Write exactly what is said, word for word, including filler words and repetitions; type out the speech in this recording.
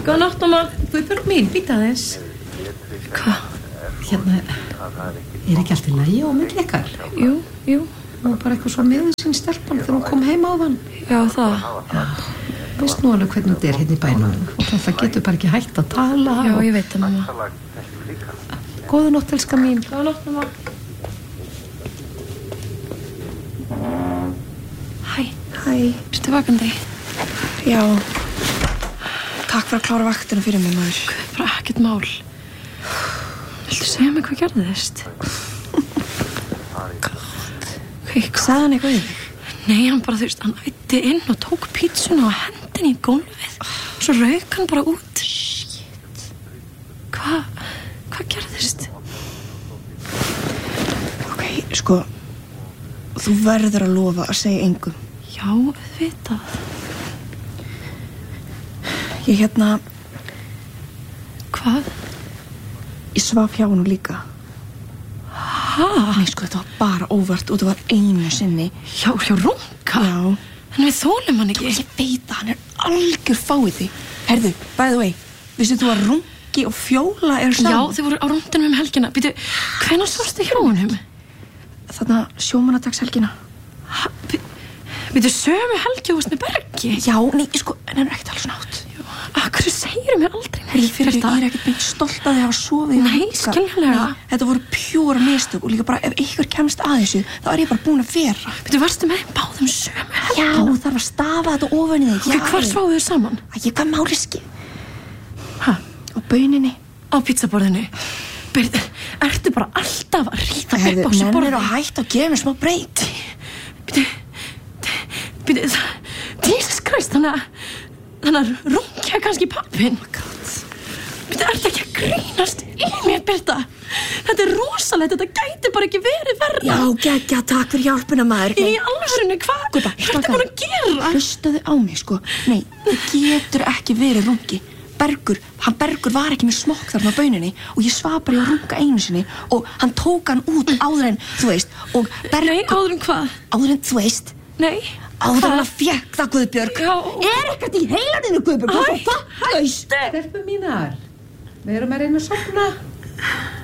Góða nótt, mamma. Guðbjörg mín, býta aðeins. Hvað? Hérna, er ekki allt í lagi og milli ykkar? Jú, jú. Og bara eitthvað svo með sín stelpan þegar hún kom heim áðan. Já, það. Já, veist nú alveg hvernig þetta er hérna í bænum. Og það getur bara ekki hægt að tala. Já, og... ég veit það, mamma. Góða nótt, elska mín. Góða nótt, mamma. Hæ. Hæ. Ertu vakandi? Já. Takk fyrir að klára vaktina fyrir mig, maður. Bara ekkert mál. Viltu segja mig hvað gerðist? Hvað? Sagði hann eitthvað við þig? Nei, hann bara, þú veist, hann ætti inn og tók pítsuna og hendin í gólfið. Og svo rauk hann bara út. Shit. Hvað? Hvað gerðist? Ok, sko, þú verður að lofa að segja engum. Já, auðvitað. Ég hérna, Hvað? ég svaf hjá hann líka. Hæ? Nei, sko, þetta var bara óvart og þetta var einu sinni. Já, hjá Runga? Já. En við þólum hann ekki. Ég veit að hann er algjör fáið því. Herðu, by the way, vissu þú að Rungi og Fjóla eru Já, saman? þau voru á rúndinum um helgina. Býtu, hvenær sástu hjá honum? Þarna sjómannadagshelgina. Býtu, sömu helgi og með Bergi? Já, nei, sko, en hann er ekkert alveg svona átt. Akkur segirðu mér aldrei Herri, fyrir ég er ekkert beint stolt að þið hafa sofið í Nei, Runga. skiljanlega. Nei, þetta voru pjóra mistök og líka bara ef einhver kemst að þessu, þá er ég bara búin að vera. Býtu, varstu með þeim báðum sömu helgi? Já, þú þarf að stafa þetta ofan í þig. Ok, hvar sváðu þau saman? Æ, ég hvað máli skil. Hæ? Á bauninni. Á pizzaborðinu? Byrðu, ertu bara alltaf að ríta upp á Herðu, þessu menn borði? eru að hætta og gefa mér smá breyt. Býtu, býtu, Jesus Christ, þannig að þannig að Rungi er kannski pappinn. Oh my God. Býtu, ertu ekki að grínast í mér, Birta? Þetta er rosalegt, þetta gæti bara ekki verið verra. Já, geggja, takk fyrir hjálpuna, maður. Í alvörinu, hvað? Gubba, Hvað ertu búin að gera? Hlustaðu á mig, sko. Nei, það getur ekki verið Rungi. Bergur, hann Bergur var ekki með smokk þarna á bauninni og ég svaf bara í Runga einu sinni og hann tók hann út áður en, þú veist, og Bergur... Nei, áður en hvað? Áður en, þú veist... Nei. Áður en hann fékk það, Guðbjörg. Já. Er ekkert í heilaninu, Guðbjörg? Það er svo fattlaus. Stelpur mínar, við erum að reyna að sofna.